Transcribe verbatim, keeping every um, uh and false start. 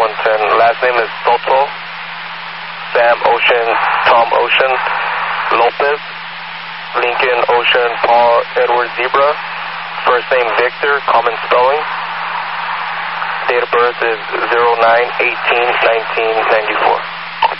one ten. Last name is Soto, Sam Ocean, Tom Ocean, Lopez, Lincoln Ocean, Paul Edward Zebra. First name Victor, common spelling. Date of birth is zero nine eighteen nineteen ninety-four.